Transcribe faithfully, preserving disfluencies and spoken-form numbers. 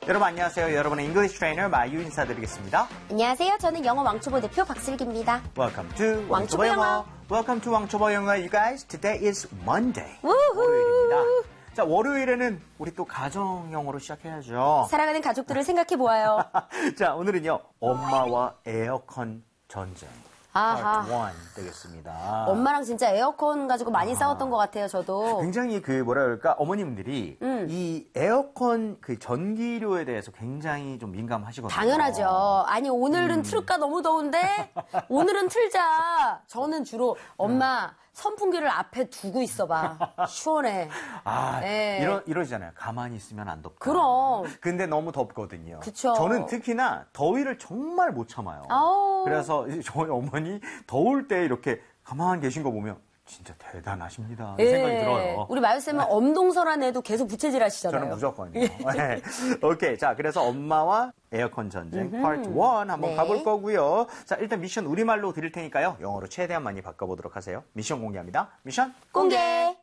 여러분 안녕하세요. 여러분의 잉글리시 트레이너 마유 인사드리겠습니다. 안녕하세요. 저는 영어 왕초보 대표 박슬기입니다. Welcome to 왕초보 영어. Welcome to 왕초보 영어. You guys, today is Monday. 우후. 월요일입니다. 자, 월요일에는 우리 또 가정 영어로 시작해야죠. 사랑하는 가족들을 생각해 보아요. 자, 오늘은요. 엄마와 에어컨 전쟁. 아하. Part 원 되겠습니다. 엄마랑 진짜 에어컨 가지고 많이 아. 싸웠던 것 같아요, 저도. 굉장히 그 뭐라 그럴까 어머님들이 음. 이 에어컨 그 전기료에 대해서 굉장히 좀 민감하시거든요. 당연하죠. 아니 오늘은 음. 틀까 너무 더운데 오늘은 틀자. 저는 주로 엄마 선풍기를 앞에 두고 있어봐. 시원해. 아, 네. 이러, 이러잖아요. 가만히 있으면 안 덥다. 그럼. 근데 너무 덥거든요. 그쵸. 저는 특히나 더위를 정말 못 참아요. 아우. 그래서 저희 어머니 더울 때 이렇게 가만히 계신 거 보면 진짜 대단하십니다. 이 예. 생각이 들어요. 우리 마유쌤은 엄동설한 애도 계속 부채질 하시잖아요. 저는 무조건이요. 네. 오케이. 자, 그래서 엄마와 에어컨 전쟁 파트 원 한번 네. 가볼 거고요. 자, 일단 미션 우리말로 드릴 테니까요. 영어로 최대한 많이 바꿔보도록 하세요. 미션 공개합니다. 미션 공개.